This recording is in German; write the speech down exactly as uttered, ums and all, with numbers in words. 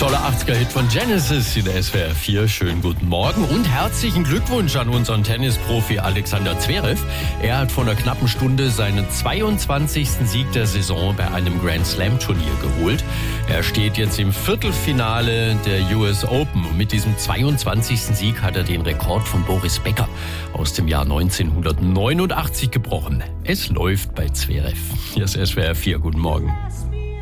Toller achtziger-Hit von Genesis in der S W R vier. Schönen guten Morgen und herzlichen Glückwunsch an unseren Tennisprofi Alexander Zverev. Er hat vor einer knappen Stunde seinen zweiundzwanzigsten Sieg der Saison bei einem Grand Slam Turnier geholt. Er steht jetzt im Viertelfinale der U S Open. Und mit diesem zweiundzwanzigsten Sieg hat er den Rekord von Boris Becker aus dem Jahr neunzehnhundertneunundachtzig gebrochen. Es läuft bei Zverev. Hier ist S W R vier. Guten Morgen.